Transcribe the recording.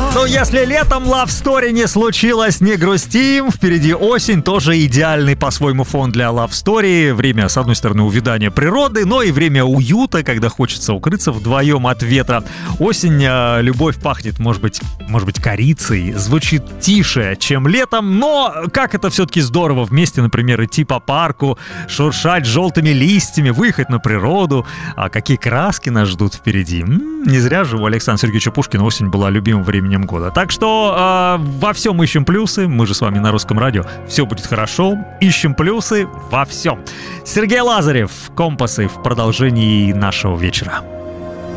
Ну, если летом Love Story не случилось, не грустим. Впереди осень, тоже идеальный по-своему фон для Love Story. Время, с одной стороны, увядания природы, но и время уюта, когда хочется укрыться вдвоем от ветра. Осень, любовь пахнет, может быть, корицей, звучит тише, чем летом, но как это все-таки здорово вместе, например, идти по парку, шуршать желтыми листьями, выехать на природу. А какие краски нас ждут впереди. Не зря же у Александра Сергеевича Пушкина осень была любимым временем года. Так что во всем ищем плюсы. Мы же с вами на Русском радио. Все будет хорошо. Ищем плюсы во всем. Сергей Лазарев, «Компасы» в продолжении нашего вечера.